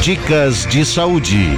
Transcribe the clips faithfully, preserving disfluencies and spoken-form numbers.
Dicas de saúde.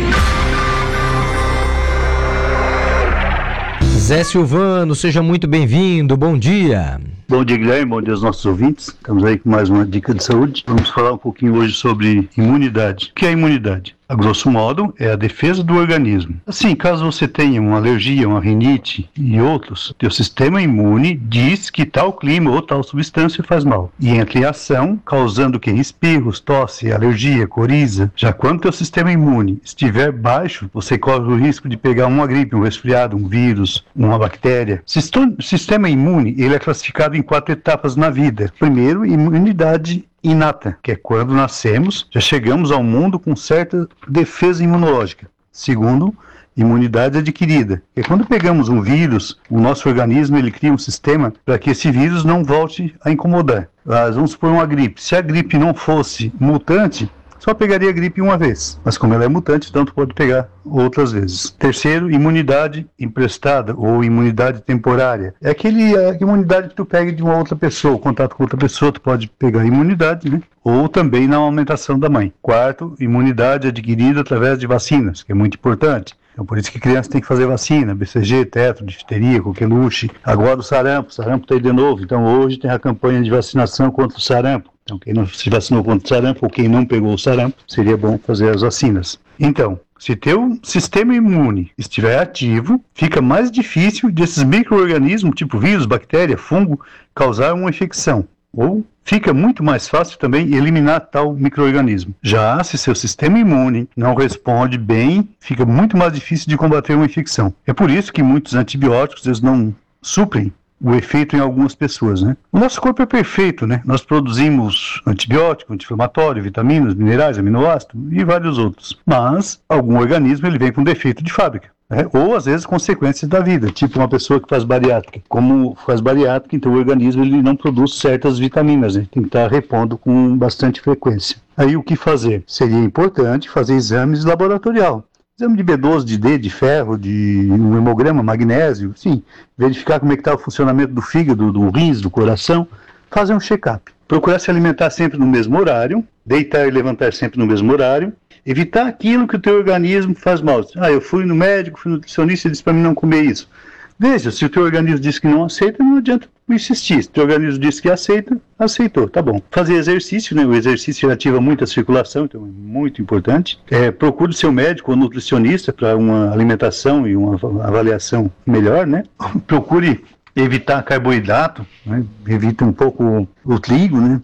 Zé Silvano, seja muito bem-vindo, bom dia. Bom dia, Guilherme, bom dia aos nossos ouvintes. Estamos aí com mais uma dica de saúde. Vamos falar um pouquinho hoje sobre imunidade. O que é imunidade? A grosso modo, é a defesa do organismo. Assim, caso você tenha uma alergia, uma rinite e outros, teu sistema imune diz que tal clima ou tal substância faz mal. E entra em ação, causando o quê? Espirros, tosse, alergia, coriza. Já quando teu sistema imune estiver baixo, você corre o risco de pegar uma gripe, um resfriado, um vírus, uma bactéria. O sistema imune, ele é classificado em quatro etapas na vida. Primeiro, imunidade inata, que é quando nascemos, já chegamos ao mundo com certa defesa imunológica. Segundo, imunidade adquirida, que é quando pegamos um vírus, o nosso organismo ele cria um sistema para que esse vírus não volte a incomodar. Mas vamos supor uma gripe. Se a gripe não fosse mutante, só pegaria a gripe uma vez, mas como ela é mutante, tanto pode pegar outras vezes. Terceiro, imunidade emprestada ou imunidade temporária. É aquele, a imunidade que tu pega de uma outra pessoa, o contato com outra pessoa, tu pode pegar a imunidade, né? Ou também na amamentação da mãe. Quarto, imunidade adquirida através de vacinas, que é muito importante. Então, por isso que criança tem que fazer vacina, B C G, tetro, difteria, coqueluche. Agora o sarampo, o sarampo está aí de novo. Então, hoje tem a campanha de vacinação contra o sarampo. Então, quem não se vacinou contra o sarampo ou quem não pegou o sarampo, seria bom fazer as vacinas. Então, se teu sistema imune estiver ativo, fica mais difícil desses micro-organismos, tipo vírus, bactéria, fungo, causar uma infecção. Ou fica muito mais fácil também eliminar tal micro-organismo. Já se seu sistema imune não responde bem, fica muito mais difícil de combater uma infecção. É por isso que muitos antibióticos eles não suprem o efeito em algumas pessoas, né? O nosso corpo é perfeito, né? Nós produzimos antibiótico, anti-inflamatório, vitaminas, minerais, aminoácidos e vários outros. Mas algum organismo ele vem com defeito de fábrica. É, ou às vezes consequências da vida, tipo uma pessoa que faz bariátrica. Como faz bariátrica, então o organismo ele não produz certas vitaminas, né? Tem que estar repondo com bastante frequência. Aí o que fazer? Seria importante fazer exames laboratorial. Exame de B doze, de D, de ferro, de um hemograma, magnésio, sim, verificar como é que está o funcionamento do fígado, do rins, do coração, fazer um check-up. Procurar se alimentar sempre no mesmo horário, deitar e levantar sempre no mesmo horário, evitar aquilo que o teu organismo faz mal. Ah, eu fui no médico, fui no nutricionista e disse para mim não comer isso. Veja, se o teu organismo diz que não aceita, não adianta insistir. Se o teu organismo diz que aceita, aceitou, tá bom. Fazer exercício, né? O exercício ativa muito a circulação, então é muito importante. É, procure seu médico ou nutricionista para uma alimentação e uma avaliação melhor, né? Procure evitar carboidrato, né? Evita um pouco o trigo, né?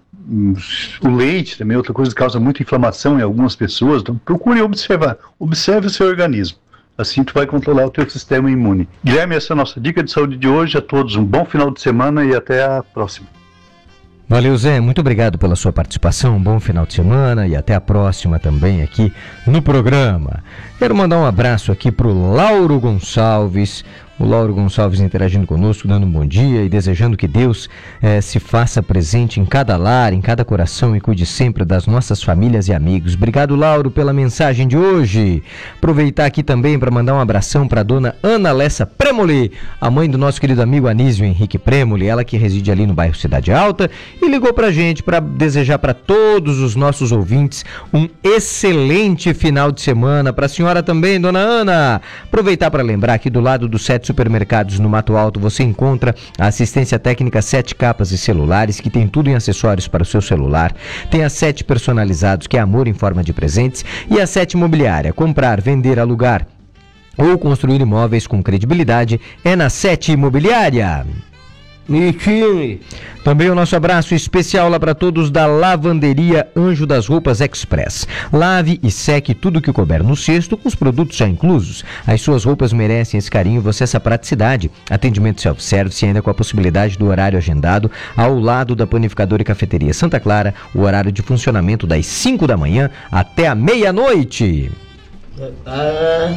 O leite também é outra coisa que causa muita inflamação em algumas pessoas, então procure observar, observe o seu organismo, assim tu vai controlar o teu sistema imune. Guilherme, essa é a nossa dica de saúde de hoje. A todos um bom final de semana e até a próxima. Valeu, Zé, muito obrigado pela sua participação, um bom final de semana e até a próxima também aqui no programa. Quero mandar um abraço aqui pro Lauro Gonçalves, o Lauro Gonçalves interagindo conosco, dando um bom dia e desejando que Deus eh, se faça presente em cada lar, em cada coração e cuide sempre das nossas famílias e amigos. Obrigado, Lauro, pela mensagem de hoje. Aproveitar aqui também para mandar um abração para a dona Ana Lessa Premoli, a mãe do nosso querido amigo Anísio Henrique Premoli, ela que reside ali no bairro Cidade Alta, e ligou para a gente para desejar para todos os nossos ouvintes um excelente final de semana. Para a senhora também, dona Ana. Aproveitar para lembrar que do lado do Sete Supermercados no Mato Alto você encontra a assistência técnica Sete Capas e Celulares, que tem tudo em acessórios para o seu celular. Tem a Sete Personalizados, que é amor em forma de presentes, e a Sete Imobiliária. Comprar, vender, alugar ou construir imóveis com credibilidade é na Sete Imobiliária. Mentira. Também o nosso abraço especial lá para todos da Lavanderia Anjo das Roupas Express. Lave e seque tudo que couber no cesto com os produtos já inclusos. As suas roupas merecem esse carinho, você essa praticidade. Atendimento self-service ainda com a possibilidade do horário agendado ao lado da panificadora e cafeteria Santa Clara. O horário de funcionamento das cinco da manhã até a meia-noite. Ah,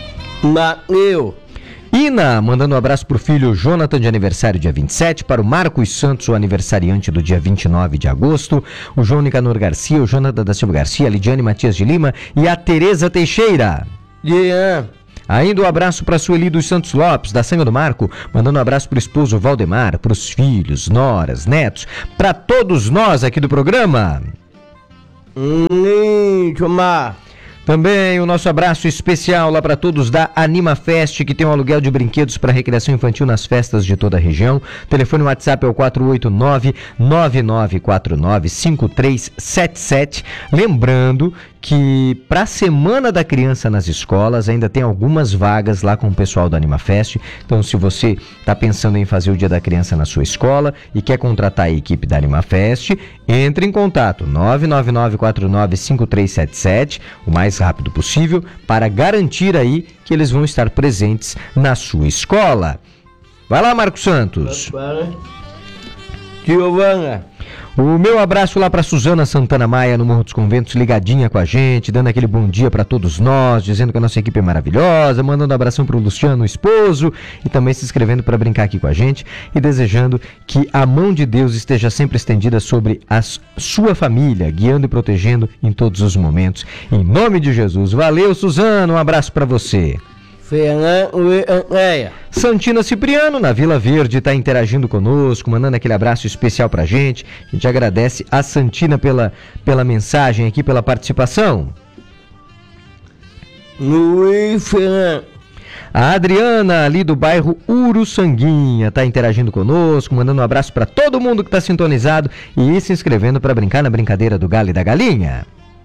Mateu. Ina, mandando um abraço pro filho Jonathan, de aniversário dia vinte e sete, para o Marcos Santos, o aniversariante do dia vinte e nove de agosto, o João Nicanor Garcia, o Jonathan da Silva Garcia, a Lidiane Matias de Lima e a Tereza Teixeira. Yeah. Ainda um abraço para a Sueli dos Santos Lopes, da Sanga do Marco, mandando um abraço pro esposo Valdemar, pros filhos, noras, netos, para todos nós aqui do programa. Hum, tomar. Também o nosso abraço especial lá para todos da AnimaFest, que tem um aluguel de brinquedos para recreação infantil nas festas de toda a região. Telefone WhatsApp é o quatro oito nove, nove nove quatro nove, cinco três sete sete. Lembrando que para a Semana da Criança nas escolas ainda tem algumas vagas lá com o pessoal da AnimaFest. Então, se você está pensando em fazer o Dia da Criança na sua escola e quer contratar a equipe da AnimaFest, entre em contato nove nove nove quatro nove cinco três sete sete, o mais rápido possível, para garantir aí que eles vão estar presentes na sua escola. Vai lá, Marcos Santos. Giovana. O meu abraço lá para Suzana Santana Maia, no Morro dos Conventos, ligadinha com a gente, dando aquele bom dia para todos nós, dizendo que a nossa equipe é maravilhosa, mandando um abração para o Luciano, o esposo, e também se inscrevendo para brincar aqui com a gente e desejando que a mão de Deus esteja sempre estendida sobre a sua família, guiando e protegendo em todos os momentos. Em nome de Jesus. Valeu, Suzana, um abraço para você. Santina Cipriano, na Vila Verde, está interagindo conosco, mandando aquele abraço especial pra gente. A gente agradece a Santina pela, pela mensagem aqui, pela participação. Luiz Fernando. A Adriana, ali do bairro Uruçanguinha, está interagindo conosco, mandando um abraço para todo mundo que está sintonizado e se inscrevendo para brincar na brincadeira do Galo e da Galinha.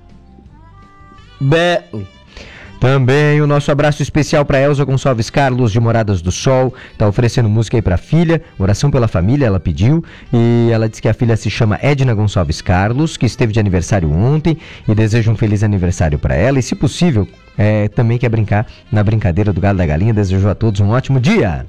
Belo. Também o nosso abraço especial para Elza Gonçalves Carlos, de Moradas do Sol. Está oferecendo música aí para a filha, oração pela família, ela pediu. E ela disse que a filha se chama Edna Gonçalves Carlos, que esteve de aniversário ontem e deseja um feliz aniversário para ela. E, se possível, é, também quer brincar na brincadeira do Galo da Galinha. Desejou a todos um ótimo dia.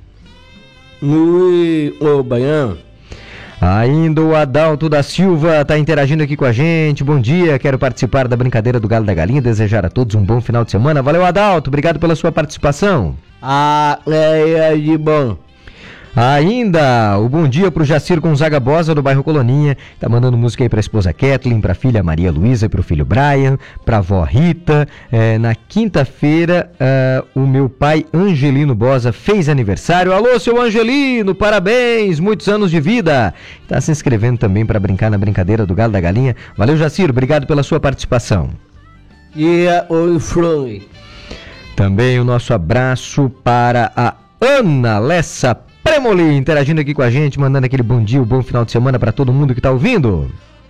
Luiz Obaião. Ainda o Adalto da Silva está interagindo aqui com a gente. Bom dia, quero participar da brincadeira do Galo da Galinha. Desejar a todos um bom final de semana. Valeu, Adalto, obrigado pela sua participação. Ah, é de bom. Ainda o bom dia para o Jacir Gonzaga Bosa, do bairro Coloninha. Tá mandando música aí para a esposa Kathleen, para a filha Maria Luísa e para o filho Brian, para a avó Rita. É, na quinta-feira, uh, o meu pai Angelino Bosa fez aniversário. Alô, seu Angelino, parabéns, muitos anos de vida. Tá se inscrevendo também para brincar na brincadeira do Galo da Galinha. Valeu, Jacir, obrigado pela sua participação. E a Oi Também o nosso abraço para a Ana Lessa Premoli, interagindo aqui com a gente, mandando aquele bom dia, um bom final de semana para todo mundo que está ouvindo.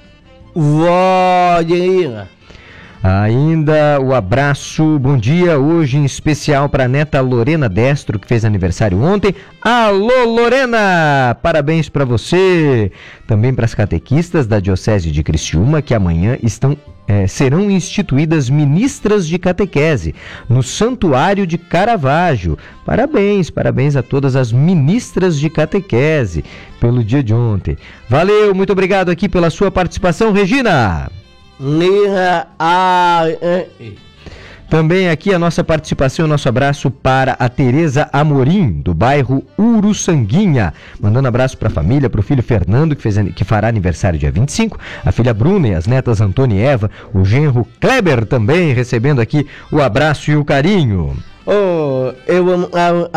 Vó Adelina. Ainda o abraço, bom dia, hoje em especial para a neta Lorena Destro, que fez aniversário ontem. Alô, Lorena, parabéns para você. Também para as catequistas da Diocese de Criciúma, que amanhã estão É, serão instituídas ministras de catequese no Santuário de Caravaggio. Parabéns, parabéns a todas as ministras de catequese pelo dia de ontem. Valeu, muito obrigado aqui pela sua participação, Regina. Também aqui a nossa participação, o nosso abraço para a Tereza Amorim, do bairro Uruçanguinha. Mandando abraço para a família, para o filho Fernando, que, fez, que fará aniversário dia vinte e cinco, a filha Bruna e as netas Antônia e Eva, o genro Kleber também recebendo aqui o abraço e o carinho. Oh, eu amo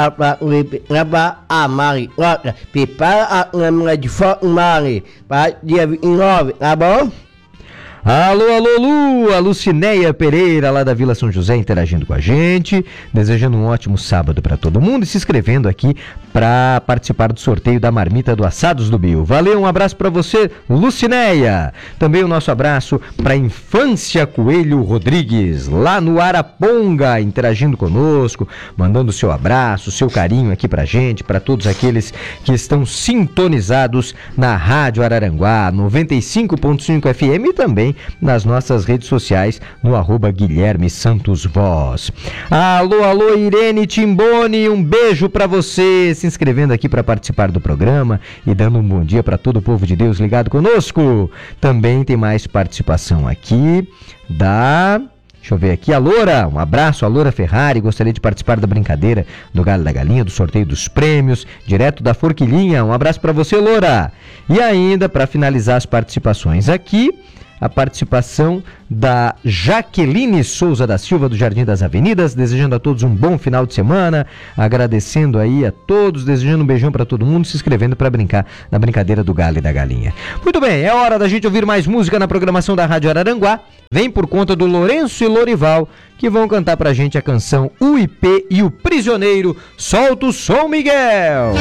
a a Mari. Prepara a minha de foto, Mari, para dia vinte e nove, tá bom? Alô, alô, Lu, a Lucinéia Pereira, lá da Vila São José, interagindo com a gente, desejando um ótimo sábado para todo mundo e se inscrevendo aqui para participar do sorteio da marmita do Assados do Bio. Valeu, um abraço para você, Lucinéia. Também o nosso abraço para a Infância Coelho Rodrigues, lá no Araponga, interagindo conosco, mandando seu abraço, seu carinho aqui pra gente, para todos aqueles que estão sintonizados na Rádio Araranguá, noventa e cinco ponto cinco F M e também nas nossas redes sociais, no arroba Guilherme Santos Voz. Alô, alô, Irene Timboni, um beijo pra você, se inscrevendo aqui para participar do programa e dando um bom dia para todo o povo de Deus ligado conosco. Também tem mais participação aqui da... Deixa eu ver aqui, a Loura, um abraço, a Loura Ferrari, gostaria de participar da brincadeira do Galo da Galinha, do sorteio dos prêmios, direto da Forquilinha, um abraço para você, Loura. E ainda, para finalizar as participações aqui, a participação da Jaqueline Souza da Silva, do Jardim das Avenidas, desejando a todos um bom final de semana, agradecendo aí a todos, desejando um beijão para todo mundo, se inscrevendo para brincar na brincadeira do galho e da galinha. Muito bem, é hora da gente ouvir mais música na programação da Rádio Araranguá. Vem por conta do Lourenço e Lorival, que vão cantar pra gente a canção U I P e o Prisioneiro. Solta o som, Miguel!